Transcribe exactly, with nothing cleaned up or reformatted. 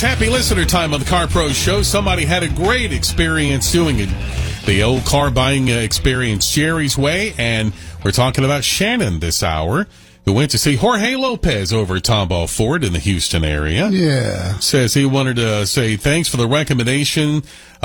It's happy listener time on the Car Pros Show. Somebody had a great experience doing it. The old car buying experience Jerry's way, and we're talking about Shannon this hour, who went to see Jorge Lopez over at Tomball Ford in the Houston area. Yeah. Says he wanted to say thanks for the recommendation.